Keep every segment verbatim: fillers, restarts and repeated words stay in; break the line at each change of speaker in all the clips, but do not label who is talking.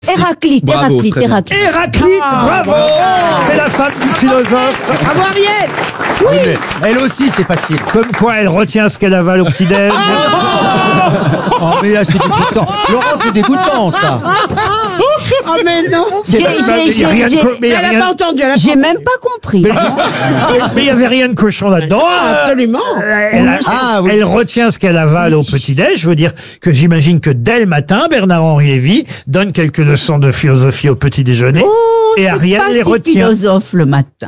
Héraclite,
Bravo,
Héraclite,
très bien.
Héraclite.
Héraclite,
Ah,
bravo, c'est la femme du philosophe.
Bravo Ariel.
Oui, mais elle aussi, c'est facile.
Comme quoi elle retient ce qu'elle avale au petit-déj.
Oh, mais là, c'est dégoûtant. Laurent, c'est dégoûtant, ça.
Oh mais non.
C'est
J'ai-
pas-
j'ai-
Il y a rien de
j'ai-
co- mais il y a
Elle a
rien-
pas entendu. Elle a
J'ai
pas
même pas compris.
mais il y avait rien de cochon là-dedans. Euh,
Absolument.
Elle, a-
Ah, oui.
elle retient ce qu'elle avale au petit-déj. Je veux dire que j'imagine que dès le matin, Bernard-Henri Lévy donne quelques leçons de philosophie au petit-déjeuner.
Oh,
Et
c'est
Ariel
pas
les
si
retient.
philosophe le matin.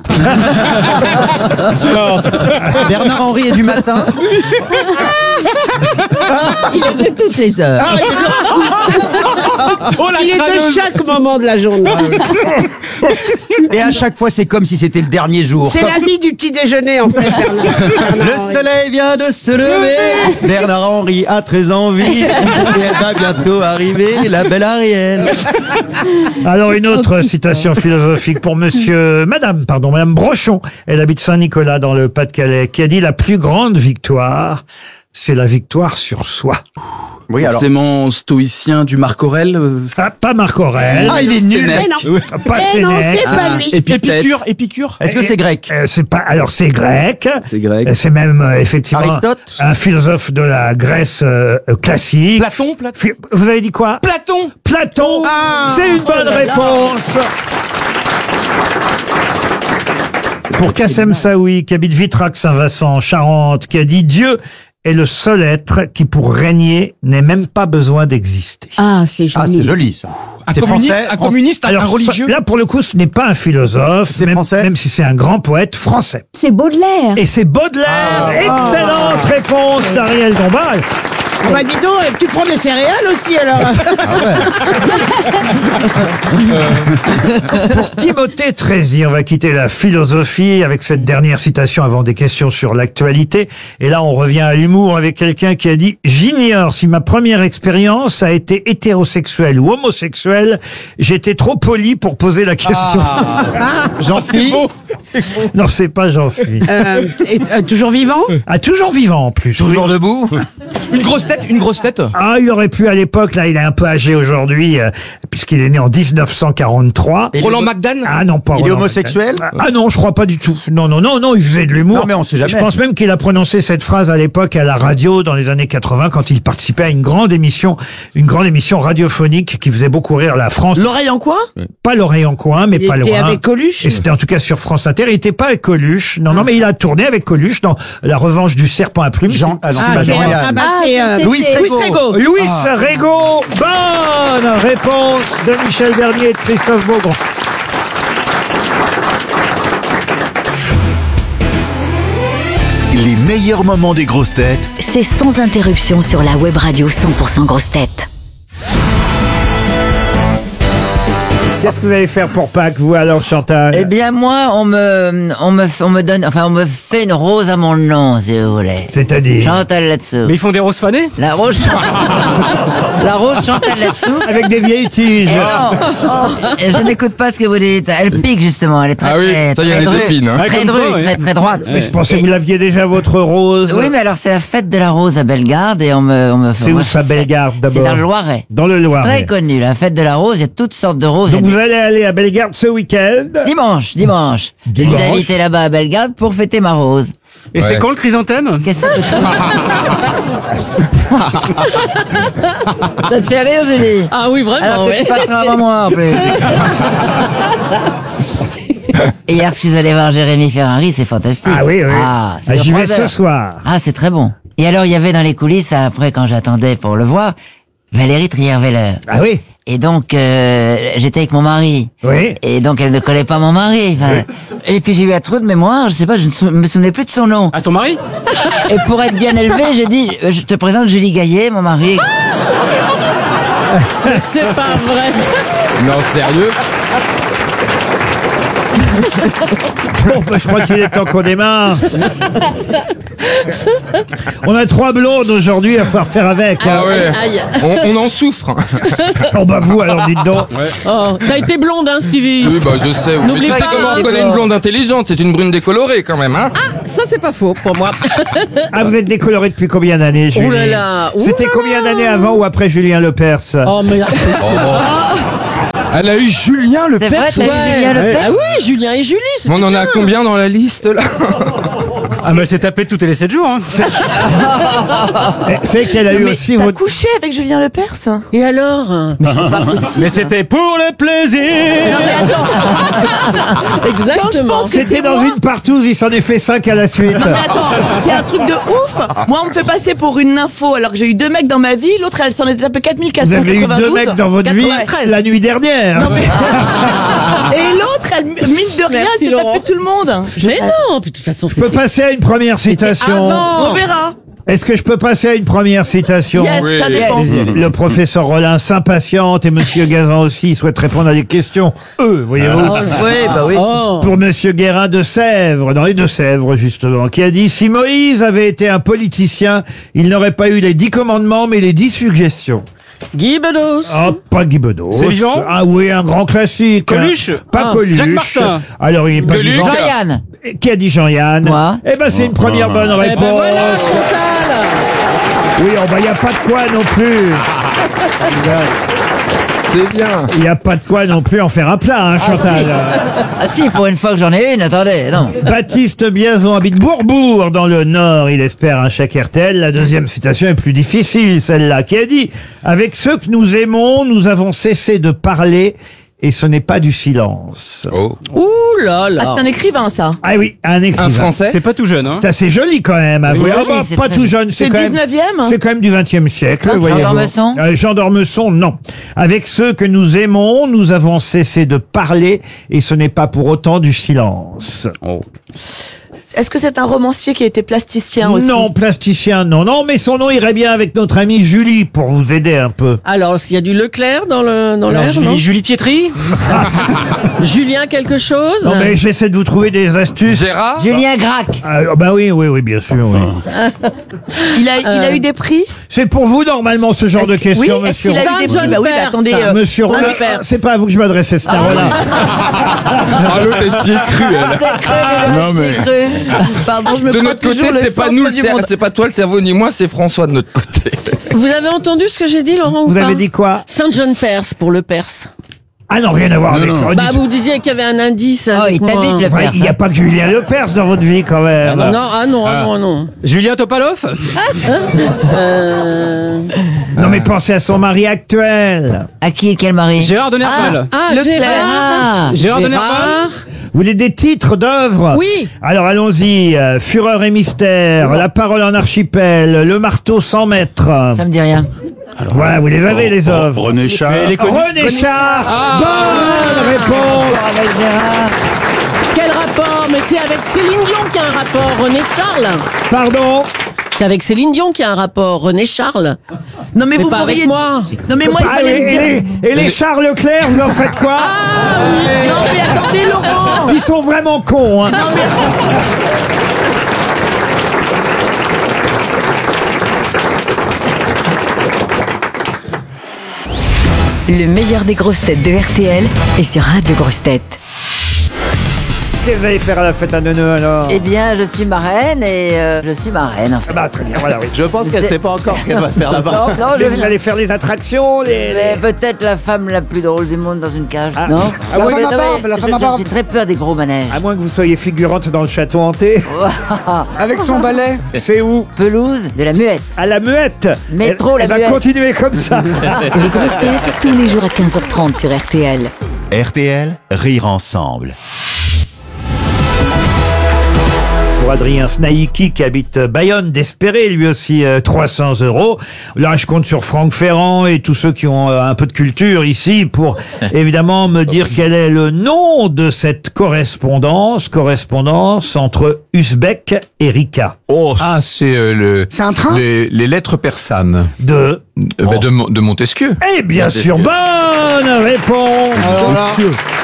Bernard-Henri est du matin.
Il est de toutes les heures.
Il est de chaque moment de la journée.
Et à chaque fois, c'est comme si c'était le dernier jour.
C'est l'ami du petit déjeuner en fait. Bernard.
Le
Bernard-Henri.
soleil vient de se lever. Bernard-Henri a très envie. Et elle va bientôt arriver, la belle Ariel.
Alors une autre citation philosophique pour monsieur, madame, pardon, madame Brochon. Elle habite Saint-Nicolas dans le Pas-de-Calais, qui a dit la plus grande victoire, c'est la victoire sur soi.
Oui, alors.
Forcément stoïcien du Marc Aurèle. euh,
Ah, pas Marc Aurèle.
Ah, il est nul.
Sénèque.
Mais non.
Pas
Eh non,
Sénèque.
c'est pas lui.
Épictète.
Épicure.
Est-ce que c'est grec?
Euh, c'est pas. Alors c'est grec.
C'est grec.
C'est même euh, effectivement
Aristote
un philosophe de la Grèce euh, euh, classique.
Platon, Platon.
Phi- Vous avez dit quoi?
Platon.
Platon.
Ah.
C'est une bonne réponse. Pour Kassem Saoui, qui habite Vitrac-Saint-Vincent, en Charente, qui a dit Dieu est le seul être qui, pour régner, n'ait même pas besoin d'exister.
Ah, c'est
Ah,
joli.
c'est joli, ça.
Un
C'est
communiste,
français,
un
France-
communiste, un, un
Alors,
religieux.
là, pour le coup, ce n'est pas un philosophe,
C'est
même,
français
même si c'est un grand poète français.
C'est Baudelaire.
Et c'est Baudelaire.
Ah.
Excellente réponse d'Ariel Dombal.
Bah dis donc, tu prends des céréales aussi alors.
Pour Timothée Trézy, on va quitter la philosophie avec cette dernière citation avant des questions sur l'actualité. Et là, on revient à l'humour avec quelqu'un qui a dit « J'ignore si ma première expérience a été hétérosexuelle ou homosexuelle. J'étais trop poli pour poser la question.
Jean-Philippe.
Non, c'est pas Jean-Philippe.
Euh, c'est- euh, toujours vivant.
Ah, toujours vivant en plus.
Toujours debout.
Une grosse tête, une grosse tête.
Ah, il aurait pu à l'époque, là, il est un peu âgé aujourd'hui, euh, puisqu'il est né en dix-neuf cent quarante-trois.
Et
Roland
le-
McDan.
Ah non, pas
Il est
Roland
homosexuel
McDan. Ah non, je crois pas du tout. Non, non, non, non, il faisait de l'humour.
Non, mais on sait jamais.
Je pense même qu'il a prononcé cette phrase à l'époque à la radio dans les années quatre-vingts quand il participait à une grande émission, une grande émission radiophonique qui faisait beaucoup rire la France.
L'oreille en coin.
Pas l'oreille en coin, mais
Il
pas
était
loin.
avec Coluche.
Et c'était en tout cas sur France Inter. Il était pas avec Coluche. Non, non, mais il a tourné avec Coluche dans La Revanche du Serpent à plumes.
Jean- ah non,
C'est
c'est
pas
pas
Jean-
Jean-
Ah, bah,
Ah,
c'est
je
euh,
sais,
Louis
c'est-
Régaud.
Régaud.
Louis Régaud. Bonne réponse de Michel Bernier et de Christophe Beaugrand.
Les meilleurs moments des grosses têtes
C'est sans interruption sur la web radio cent pour cent grosses têtes.
Qu'est-ce que vous allez faire pour Pâques, vous alors, Chantal?
Eh bien, moi, on me, on me, on me donne, enfin, on me fait une rose à mon nom, si vous voulez.
C'est-à-dire
Chantal là-dessous.
Mais ils font des roses fanées.
La rose, la rose Chantal là-dessous.
avec des vieilles tiges.
Et je n'écoute pas ce que vous dites. Elle pique, justement. Elle est très,
Ah oui,
très,
ça y est,
très
elle est
drue,
épine, hein.
Très
Ouais, comme
drue,
toi, ouais.
très, très droite.
Mais je pensais
Et-
que vous l'aviez déjà, votre rose.
Oui, mais alors, c'est la fête de la rose à Bellegarde et on me, on me fait.
C'est où
moi,
ça,
je fais-
Bellegarde, d'abord?
C'est dans le Loiret.
Dans le Loiret.
Très connu, la fête de la rose. Il y a toutes sortes de roses.
Donc
Il y a
vous allez aller à Bellegarde ce week-end.
des- Dimanche, dimanche. Je
Dimanche.
suis invité là-bas à Bellegarde pour fêter ma rose.
Et
Ouais.
c'est quand le chrysanthème?
Qu'est-ce que ça Ça te fait rire, Julie?
Ah oui, vraiment.
Alors que tu passeras avant moi, en plus. Et hier, je suis allé voir Jérémy Ferrari, c'est fantastique.
Ah oui, oui.
Ah, c'est
Ah,
sur
j'y vais
trois
ce
heures.
soir.
Ah, c'est très bon. Et alors, il y avait dans les coulisses, après, quand j'attendais pour le voir, Valérie Trierweiler.
Ah oui?
Et donc, euh, j'étais avec mon mari.
Oui.
Et donc, elle ne connaît pas mon mari. Enfin, et puis, j'ai eu un trou de mémoire, je sais pas, je ne sou- me souvenais plus de son nom.
À ton mari?
Et pour être bien élevé, j'ai dit, euh, je te présente Julie Gaillet, mon mari.
C'est pas vrai.
Non, sérieux.
Bon, bah, je crois qu'il est temps qu'on démarre. On a trois blondes aujourd'hui à faire faire avec. hein.
Ah ouais.
Aïe.
On, on en souffre.
Oh bah vous, alors dites donc.
Oh, t'as été blonde, hein, Stevie.
Oui, bah je sais. Mais
N'oublie
tu sais
pas,
comment on
les
reconnaît
blondes.
une blonde intelligente? C'est une brune décolorée quand même, hein?
Ça, c'est pas faux pour moi.
Ah, vous êtes décoloré depuis combien d'années, Julie?
Oh là là. Ouh
C'était
là
combien
là.
d'années avant ou après Julien Lepers?
Oh, mais...
Oh, bon. Elle a eu Julien
C'est vrai,
Lepers.
t'as eu Julien Lepers
Ah oui, Julien et Julie. c'était
On en a
bien.
combien dans la liste là?
Ah, mais elle s'est tapée toutes les sept jours. Hein.
C'est qu'elle a eu aussi
T'as
votre...
couché avec Julien Lepers?
Et alors?
Mais c'était pour le plaisir.
Non mais attends,
Exactement.
pense que
C'était
c'est
dans
moi.
une partouze, il s'en est fait cinq à la suite.
mais attends, c'est un truc de ouf. Moi, on me fait passer pour une nympho alors que j'ai eu deux mecs dans ma vie. L'autre, elle s'en est tapé quatre mille quatre
Vous
cent
avez eu
quatre-vingt-douze.
deux mecs dans votre vie
quatre-vingt-treize.
la nuit dernière.
Non, mais- Et l'autre, elle, mine de rien,
Merci,
elle s'est
Laurent.
tapé tout le monde.
Mais non, puis de toute façon,
Je peux
c'était
passer à une première citation.
avant.
On verra.
Est-ce que je peux passer à une première citation?
Yes,
Oui.
Ça dépend.
Le professeur Rollin s'impatiente et Monsieur Gazan aussi souhaite répondre à des questions. Eux, voyez-vous.
Oui, bah oui.
Oh.
Pour Monsieur Guérin de Sèvres, dans les Deux-Sèvres justement, qui a dit « Si Moïse avait été un politicien, il n'aurait pas eu les dix commandements, mais les dix suggestions. »
Guy Bedos.
Ah, pas Guy Bedos.
C'est vivant?
Ah oui, un grand classique.
Coluche?
Pas
Ah,
Coluche.
Jacques Martin.
Alors, il est pas
Gueuluc.
vivant.
Jean-Yann.
Qui a dit Jean-Yann?
Moi.
Eh ben, c'est une première bonne
Eh
réponse.
ben voilà, Chantal.
Oui, oh, bah, il n'y a pas de quoi non plus.
C'est bien.
Il n'y a pas de quoi non plus en faire un plat, hein, Chantal.
Ah si, pour une fois que j'en ai une, attendez, non.
Baptiste Biazon habite Bourbourg dans le Nord. Il espère un chèque R T L. La deuxième citation est plus difficile, celle-là, qui a dit « Avec ceux que nous aimons, nous avons cessé de parler et ce n'est pas du silence.
Oh.
Ouh là
Ah,
là.
c'est un écrivain, ça. »
Ah oui, un écrivain.
Un français?
C'est pas tout jeune. Hein.
C'est assez joli quand même. À
Oui,
voir.
joli,
Ah bah,
c'est
pas
très
tout
joli.
jeune.
C'est
quand
le
même-
dix-neuvième?
C'est quand même du vingtième siècle.
Ah, Jean
voyez-vous.
d'Ormesson
Euh, Jean d'Ormesson, non. Avec ceux que nous aimons, nous avons cessé de parler et ce n'est pas pour autant du silence.
Est-ce que c'est un romancier qui a été plasticien aussi?
Non, plasticien, non, non, mais son nom irait bien avec notre amie Julie pour vous aider un peu.
Alors, s'il y a du Leclerc dans le dans
Alors,
l'air, non
Julie, Julie Pietri.
Julien quelque chose?
Non, mais j'essaie de vous trouver des astuces.
Gérard?
Julien Gracq.
Ah, bah oui, oui, oui, bien sûr. Oui.
Il a, il a eu des prix?
C'est pour vous normalement ce genre
Est-ce
de
que-
questions,
oui, est-ce
monsieur.
qu'il a eu des
John
prix? Bah oui, bah
Perse.
attendez. euh,
Monsieur
John
Rollin,
Perse.
c'est pas à vous que je m'adressais, c'est à Rollin.
Ah, l'autre, elle s'y est crue, elle.
C'est cru, les
Non,
deux,
mais-
c'est cru.
Pardon, je me
De
prends
notre côté,
toujours le
c'est pas
centre
nous,
du
c'est
monde.
c'est pas toi le cerveau ni moi, c'est François de notre côté.
Vous avez entendu ce que j'ai dit, Laurent, ou
Vous
pas?
avez dit quoi?
Saint John Perse pour le Perse.
Ah non, rien à voir avec. oh,
Bah,
dites-
vous disiez qu'il y avait un indice.
Oh,
avec
il
moi.
t'habite le
Ouais,
Perse.
il n'y a pas que Julien Lepers dans votre vie quand même.
Non, ah non, ah non, non.
Julien Topalov.
Euh...
Non mais pensez à son mari actuel.
À qui, quel mari?
Gérard de Nerval.
Ah,
Leclerc.
Gérard.
Ah,
Gérard de Nerval.
Gérard.
Vous voulez des titres d'œuvres?
Oui.
Alors allons-y. euh, Fureur et mystère, La parole en archipel, Le marteau sans maître.
ça me dit rien.
Voilà, vous les avez les œuvres.
René Char.
Mais les connus.
René Char.
Ah.
Bonne réponse.
Avec Gérard.
Quel rapport? Mais c'est avec Céline Dion qu'il y a un rapport, René Charles.
Pardon.
C'est avec Céline Dion qu'il y a un rapport, René Charles.
Non mais
Mais
vous
pas
m'auriez
avec moi.
Non mais moi il
Ah,
fallait
et,
me
et
dire.
les, et les Charles Leclerc, vous en faites quoi?
Non mais attendez Laurent.
Ils sont vraiment cons. Hein.
Non mais
Le meilleur des grosses têtes de R T L est sur Radio Grosses Têtes.
Qu'est-ce que vous allez faire à la fête à Neuneu alors?
Eh bien, je suis marraine et euh, je suis marraine, en fait.
Ah bah très bien, voilà, oui.
Je pense qu'elle sait pas encore ce qu'elle va faire là-bas.
Non, non,
Mais
je
vous
viens.
allez faire les attractions, les...
Mais peut-être la femme la plus drôle du monde dans une cage,
Ah.
non?
Ah oui,
mais
mais-
non, mais
la
je-
femme à
je-
barbe.
J'ai très peur des gros manèges.
À moins que vous soyez figurante dans le château hanté.
Avec son balai.
C'est où?
Pelouse de la Muette.
À la Muette.
Métro,
elle,
la
elle va
Muette.
continuer comme ça.
Les grosses têtes tous les jours à quinze heures trente sur R T L.
R T L, rire ensemble.
Pour Adrien Snaïki qui habite Bayonne, d'espérer lui aussi euh, trois cents euros. Là, je compte sur Franck Ferrand et tous ceux qui ont euh, un peu de culture ici pour évidemment me dire quel est le nom de cette correspondance, correspondance entre Uzbek et Rika.
Oh, ah, c'est euh, le.
C'est un train?
les, les lettres persanes
De...
Euh, bah, de, Mo- de Montesquieu.
Eh bien sûr, bonne réponse.
Alors là,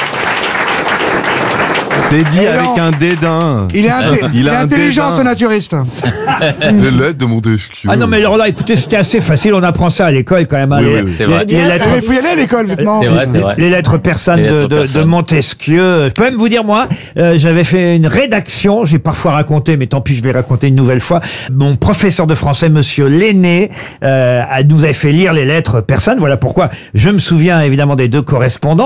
c'est dit
Et
avec
non.
un dédain.
Il est, inté-
Il
il
a
est
un
intelligent,
dédain.
ce naturiste.
Les lettres de Montesquieu.
Ah non, mais alors là, écoutez, c'était assez facile. On apprend ça à l'école quand même. hein,
Oui,
les,
oui, oui,
c'est
les-
vrai.
les lettres.
Il faut y aller à l'école, vêtements.
C'est vrai, c'est vrai.
Les lettres persanes
Les lettres
de, de, de
persanes.
Montesquieu. Je peux même vous dire, moi, euh, j'avais fait une rédaction, j'ai parfois raconté, mais tant pis, je vais raconter une nouvelle fois. Mon professeur de français, monsieur Lenné, euh, a- nous avait fait lire les lettres persanes. Voilà pourquoi je me souviens évidemment des deux correspondants.